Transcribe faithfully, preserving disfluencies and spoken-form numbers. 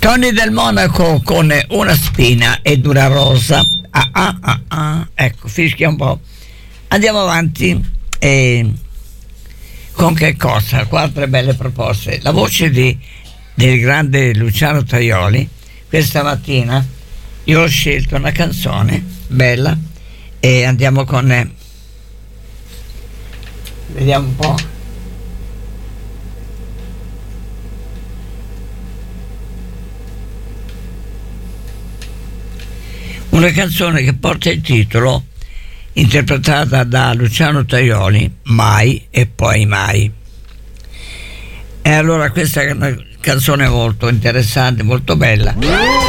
Tony del Monaco con Una spina ed una rosa. Ah, ah, ah, ah. Ecco, fischia un po'. Andiamo avanti. E con che cosa? Quattro belle proposte. La voce di, del grande Luciano Tajoli. Questa mattina io ho scelto una canzone bella e andiamo con eh, vediamo un po'. Una canzone che porta il titolo, interpretata da Luciano Tajoli, Mai e poi mai. E allora questa è una canzone molto interessante, molto bella.